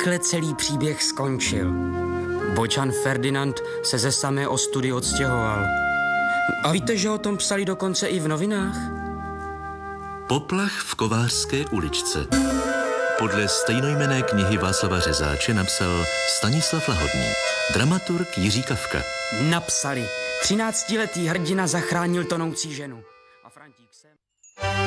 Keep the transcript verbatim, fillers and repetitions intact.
takhle celý příběh skončil. Bočan Ferdinand se ze samé ostudy odstěhoval. A víte, že o tom psali dokonce i v novinách? Poplach v Kovářské uličce. Podle stejnojmenné knihy Václava Řezáče napsal Stanislav Lahodný, dramaturg Jiří Kafka. Napsali. Třináctiletý hrdina zachránil tonoucí ženu. A Frantík se...